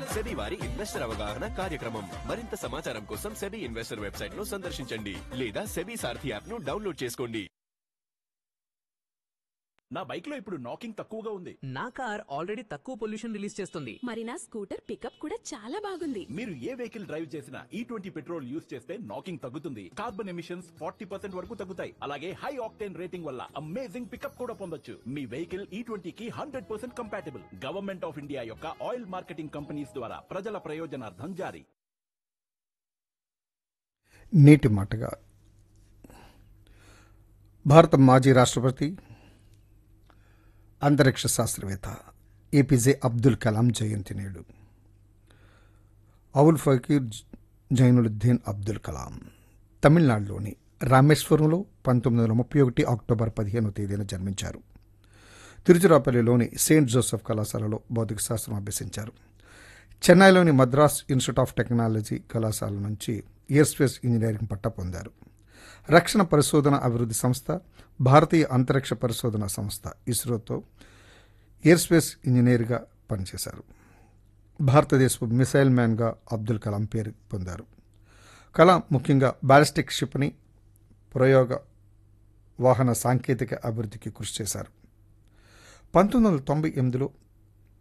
SEBI వారి investor అవగాహన కార్యక్రమం. మరింత సమాచారం కోసం సెబీ ఇన్వెస్టర్ వెబ్సైట్ ను సందర్శించండి లేదా సెబీ సారథి యాప్ ను డౌన్లోడ్ చేసుకోండి. నా బైక్ లో ఇప్పుడు నాకింగ్ తక్కువగా ఉంది. నా కార్ ఆల్రెడీ తక్కువ పొల్యూషన్ రిలీజ్ చేస్తుంది. మరి నా స్కూటర్ పికప్ కూడా చాలా బాగుంది. మీరు ఏ వెహికల్ డ్రైవ్ చేసినా E20 పెట్రోల్ యూజ్ చేస్తే నాకింగ్ తగ్గుతుంది. కార్బన్ ఎమిషన్స్ 40% వరకు తగ్గుతాయి. అలాగే హై ఆక్టేన్ రేటింగ్ వల్ల అమేజింగ్ పికప్ కూడా పొందొచ్చు. మీ వెహికల్ E20 కి 100% కంపాటబుల్. గవర్నమెంట్ ఆఫ్ ఇండియా యొక్క ఆయిల్ మార్కెటింగ్ కంపెనీస్ ద్వారా ప్రజల ప్రయోజనార్థం జారీ. నీటి మాటగా భారత మాజీ రాష్ట్రపతి అంతరిక్ష శాస్త్రవేత్త ఏపీజే అబ్దుల్ కలాం జయంతి నేడు. అవుల్ ఫకీర్ జైనులుద్దీన్ అబ్దుల్ కలాం తమిళనాడులోని రామేశ్వరంలో 1931 అక్టోబర్ 15వ తేదీన జన్మించారు. తిరుచిరాపల్లిలోని సెయింట్ జోసెఫ్ కళాశాలలో భౌతిక శాస్త్రం అభ్యసించారు. చెన్నైలోని మద్రాస్ ఇన్స్టిట్యూట్ ఆఫ్ టెక్నాలజీ కళాశాల నుంచి ఎయిర్ స్పేస్ ఇంజనీరింగ్ పట్టా పొందారు. రక్షణ పరిశోధన అభివృద్ధి సంస్థ, భారతీయ అంతరిక్ష పరిశోధన సంస్థ ఇస్రోతో ఎయిర్ స్పేస్ ఇంజనీర్గా పనిచేశారు. భారతదేశపు మిసైల్ మ్యాన్గా అబ్దుల్ కలాం పేరు పొందారు. కలాం ముఖ్యంగా బాలిస్టిక్ క్షిపణి ప్రయోగ వాహన సాంకేతిక అభివృద్ధికి కృషి చేశారు. 1998లో